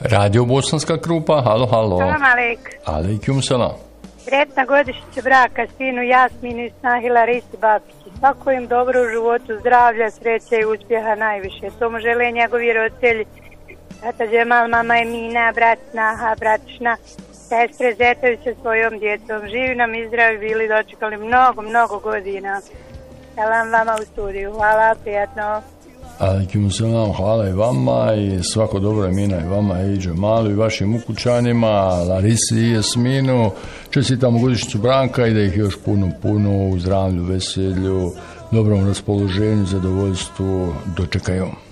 Radio Bosanska Krupa, halo, halo. Salam alejk. Alejkum salam. Sretna godišnjica braka sinu Jasminu i snahi Larisi Babići. Svako im dobro u životu, zdravlja, sreće i uspjeha najviše. To mu žele njegovi roditelji. Tata Džemal, mama Emina, brat Naha, brat Šna, sestre Zetović sa svojom djecom. Živi nam i zdravi bili, dočekali mnogo godina. Salam vama u studiju. Hvala, prijatno. Alejkum salam, hvala i vama i svako dobro Emina i vama i Džemalu i vašim ukućanima, Larisi i Jasminu. Čestitamo godišnjicu braka i da ih još puno u zdravlju, veselju, dobrom raspoloženju, zadovoljstvu dočekaju.